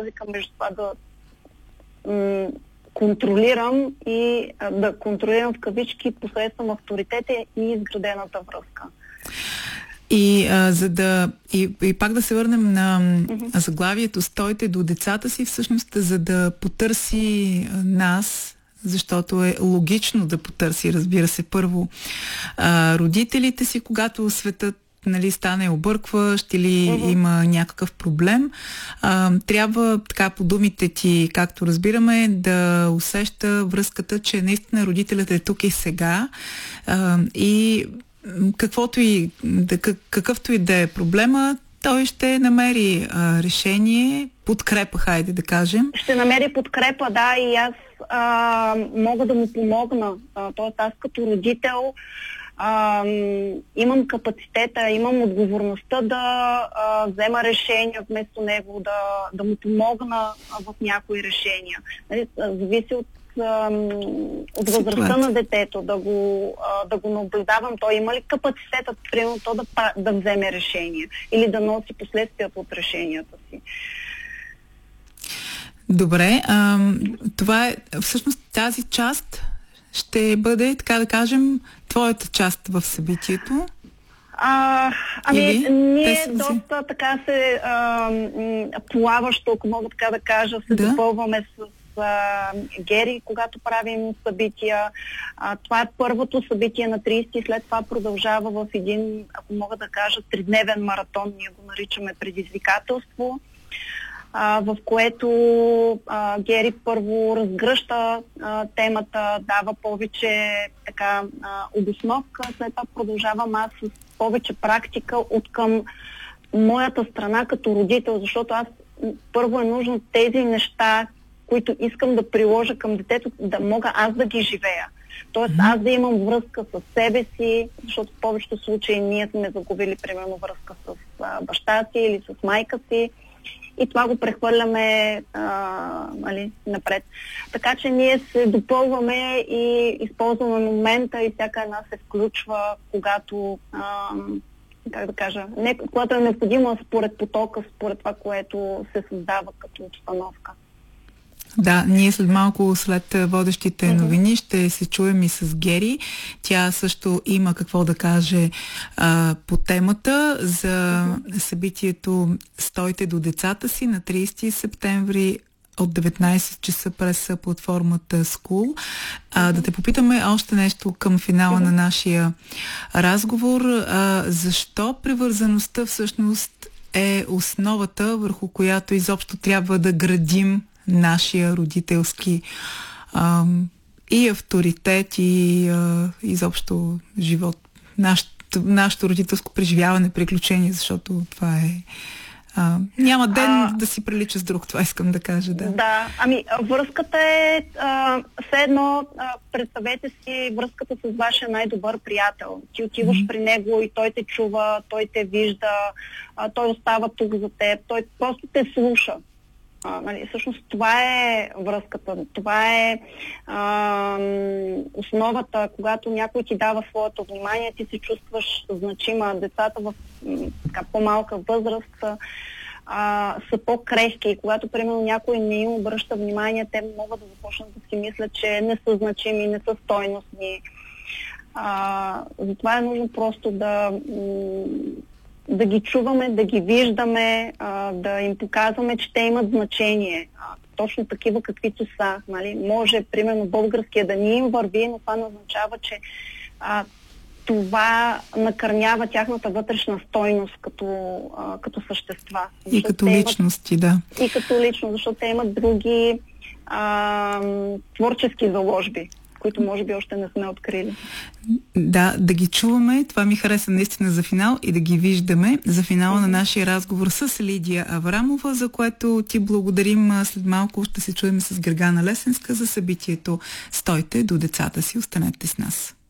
разлика между това да контролирам и да контролирам в кавички посредством авторитета и изградената връзка. И пак да се върнем на заглавието "Стойте до децата си", всъщност за да потърси нас, защото е логично да потърси, разбира се, първо родителите си, когато светът стане объркващ или има някакъв проблем. Трябва, така по думите ти, както разбираме, да усеща връзката, че наистина родителят е тук и сега и какъвто и да е проблема, той ще намери решение, подкрепа, хайде да кажем. Ще намери подкрепа, да, и аз мога да му помогна. Тоест аз като родител имам капацитета, имам отговорността да взема решения вместо него, да му помогна в някои решения. Зависи от възрастта на детето, да го наблюдавам. Той има ли капацитетът, примерно, то да вземе решение или да носи последствията от решенията си. Добре, това е всъщност тази част ще бъде, така да кажем, твоята част в събитието? Ние доста така се плаващо, ако мога така да кажа, се допълваме с Гери, когато правим събития. Това е първото събитие на 30 и след това продължава в един, ако мога да кажа, 3-дневен маратон. Ние го наричаме предизвикателство, в което Гери първо разгръща темата, дава повече така обосновка, след това продължавам аз с повече практика от към моята страна като родител, защото аз първо е нужно тези неща, които искам да приложа към детето, да мога аз да ги живея. Тоест аз да имам връзка с себе си, защото в повечето случаи ние сме загубили примерно връзка с баща си или с майка си и това го прехвърляме напред. Така че ние се допълваме и използваме момента и всяка една се включва, когато когато е необходимо според потока, според това, което се създава като обстановка. Да, ние след малко, след водещите новини, ще се чуем и с Гери. Тя също има какво да каже по темата за събитието "Стойте до децата си" на 30 септември от 19 часа през платформата School. Да те попитаме още нещо към финала на нашия разговор. Защо привързаността всъщност е основата, върху която изобщо трябва да градим нашия родителски и авторитет и изобщо живот, нашето родителско преживяване, приключение, защото това е няма ден да си прилича с друг, това искам да кажа. Да, връзката е все едно, представете си връзката с вашия най-добър приятел. Ти отиваш при него и той те чува, той те вижда, той остава тук за теб, той просто те слуша. Всъщност това е връзката, това е основата, когато някой ти дава своето внимание, ти се чувстваш значима. Децата в по-малка възраст са по-крехки и когато, примерно, някой не им обръща внимание, те могат да започнат да си мислят, че не са значими, не са стойностни. Затова е нужно просто да ги чуваме, да ги виждаме, да им показваме, че те имат значение. Точно такива, каквито са. Може, примерно, българския да ни им върви, но това не означава, че това накърнява тяхната вътрешна стойност като същества. И като личности, да. И като личност, защото те имат други творчески заложби, които може би още не сме открили. Да ги чуваме, това ми хареса наистина за финал, и да ги виждаме за финала на нашия разговор с Лидия Аврамова, за което ти благодарим. След малко ще се чуем с Гергана Лесенска за събитието "Стойте до децата си". Останете с нас.